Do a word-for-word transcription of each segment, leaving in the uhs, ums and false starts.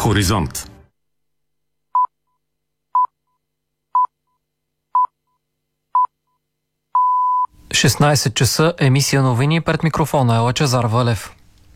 Хоризонт. шестнайсет часа, емисия новини, пред микрофона е Лъчезар Валев.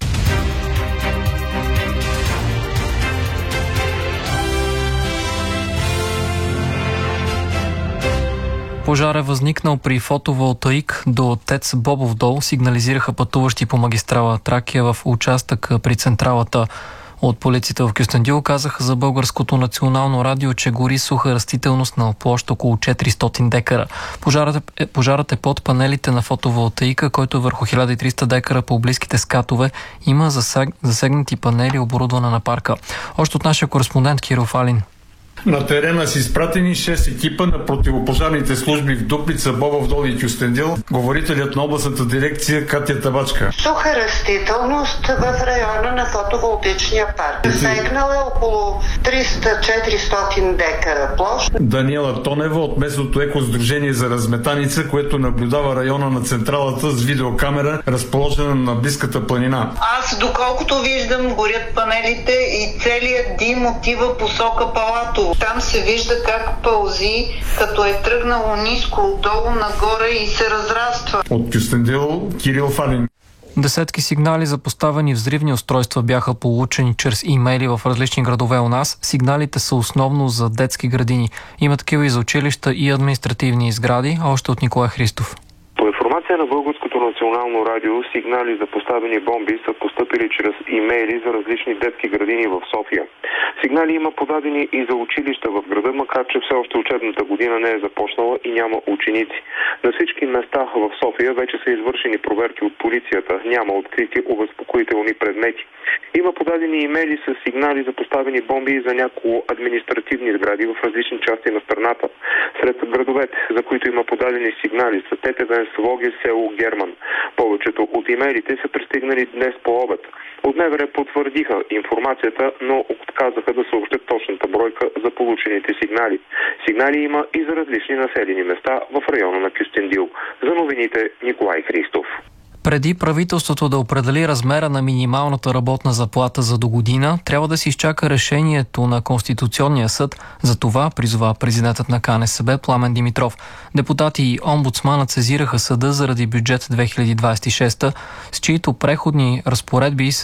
Пожар е възникнал при фотоволтаик до ТЕЦ Бобов дол, сигнализираха пътуващи по магистрала Тракия в участък при централата. От полицията в Кюстендил казаха за Българското национално радио, че гори суха растителност на площ около четиристотин декара. Пожарът е, пожарът е под панелите на фотоволтаика, който върху хиляда и триста декара по близките скатове има засег, засегнати панели, оборудвана на парка. Още от нашия кореспондент Кирил Фалин. На терена са изпратени шест екипа на противопожарните служби в Дупница, Бобов дол и Кюстендил. Говорителят на областната дирекция Катя Табачка. Суха растителност в района на фотоволтаичния парк. Засегнал е около триста-четиристотин декара площ. Даниела Тонева от местното екосдружение за разметаница, което наблюдава района на централата с видеокамера, разположена на близката планина. Аз доколкото виждам, горят панелите и целият дим отива посока Палато. Там се вижда как пълзи, като е тръгнало ниско отдолу нагоре и се разраства. От Кюстендил, Кирил Фалин. Десетки сигнали за поставени взривни устройства бяха получени чрез имейли в различни градове у нас. Сигналите са основно за детски градини. Има такива и за училища и административни сгради, а още от Николай Христов. По информация на Българското национално радио, сигнали за поставени бомби са постъпили чрез имейли за различни детски градини в София. Сигнали има подадени и за училища в града, макар че все още учебната година не е започнала и няма ученици. На всички места в София вече са извършени проверки от полицията. Няма открити обезпокоителни предмети. Има подадени имейли с сигнали за поставени бомби за няколко административни сгради в различни части на страната. Сред градовете, за които има подадени сигнали, са Тетевен, Своге, село Герман. Повечето от имейлите са пристигнали днес по обед. От МВР потвърдиха информацията, но отказаха да съобщат точната бройка за получените сигнали. Сигнали има и за различни населени места в района на Кюстендил. За новините Николай Христов. Преди правителството да определи размера на минималната работна заплата за до година, трябва да се изчака решението на Конституционния съд. За това призова президентът на КНСБ Пламен Димитров. Депутати и омбудсманът сезираха съда заради бюджет две хиляди двадесет и шеста, с чието преходни разпоредби се